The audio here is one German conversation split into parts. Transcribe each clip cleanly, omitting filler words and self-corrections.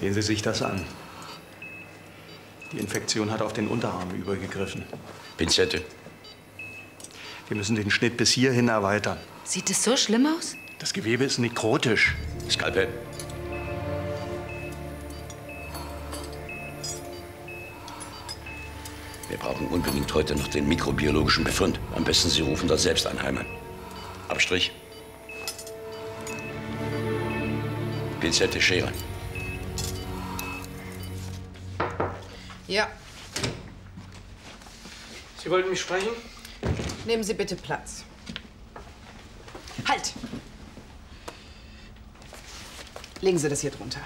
Sehen Sie sich das an. Die Infektion hat auf den Unterarm übergegriffen. Pinzette. Wir müssen den Schnitt bis hierhin erweitern. Sieht es so schlimm aus? Das Gewebe ist nekrotisch. Skalpell. Wir brauchen unbedingt heute noch den mikrobiologischen Befund. Am besten Sie rufen das selbst an, Heimann. Abstrich. Pinzette, Schere. Ja. Sie wollten mich sprechen? Nehmen Sie bitte Platz. Halt! Legen Sie das hier drunter.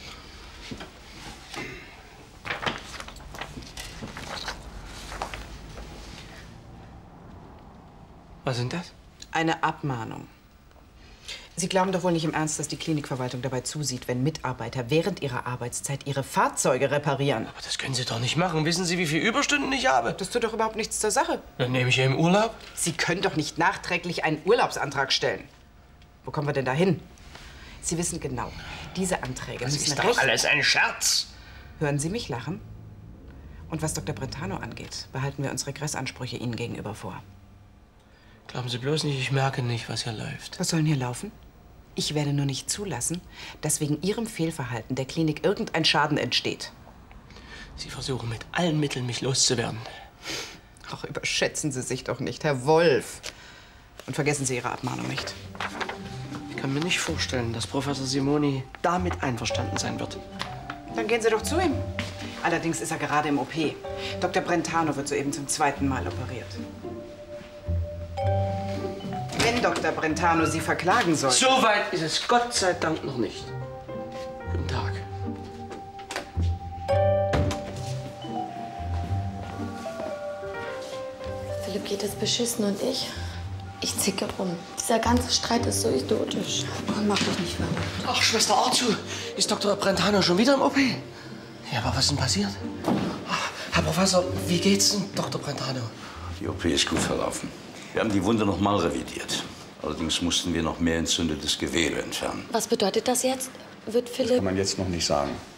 Was sind das? Eine Abmahnung. Sie glauben doch wohl nicht im Ernst, dass die Klinikverwaltung dabei zusieht, wenn Mitarbeiter während ihrer Arbeitszeit ihre Fahrzeuge reparieren. Aber das können Sie doch nicht machen. Wissen Sie, wie viele Überstunden ich habe? Das tut doch überhaupt nichts zur Sache. Dann nehme ich ja im Urlaub. Sie können doch nicht nachträglich einen Urlaubsantrag stellen. Wo kommen wir denn da hin? Sie wissen genau, diese Anträge Das müssen ist doch alles ein Scherz. Hören Sie mich lachen? Und was Dr. Brentano angeht, behalten wir uns Regressansprüche Ihnen gegenüber vor. Glauben Sie bloß nicht, ich merke nicht, was hier läuft. Was soll denn hier laufen? Ich werde nur nicht zulassen, dass wegen Ihrem Fehlverhalten der Klinik irgendein Schaden entsteht. Sie versuchen mit allen Mitteln, mich loszuwerden. Ach, überschätzen Sie sich doch nicht, Herr Wolf. Und vergessen Sie Ihre Abmahnung nicht. Ich kann mir nicht vorstellen, dass Professor Simoni damit einverstanden sein wird. Dann gehen Sie doch zu ihm. Allerdings ist er gerade im OP. Dr. Brentano wird soeben zum 2. Mal operiert. Wenn Dr. Brentano Sie verklagen soll... So weit ist es Gott sei Dank noch nicht. Guten Tag. Philipp geht es beschissen und ich zicke rum. Dieser ganze Streit ist so idiotisch. Oh, mach doch nicht verrückt. Ach, Schwester Arzu, ist Dr. Brentano schon wieder im OP? Ja, aber was ist denn passiert? Ach, Herr Professor, wie geht's denn, Dr. Brentano? Die OP ist gut verlaufen. Wir haben die Wunde noch mal revidiert. Allerdings mussten wir noch mehr entzündetes Gewebe entfernen. Was bedeutet das jetzt? Wird Das Philipp... kann man jetzt noch nicht sagen.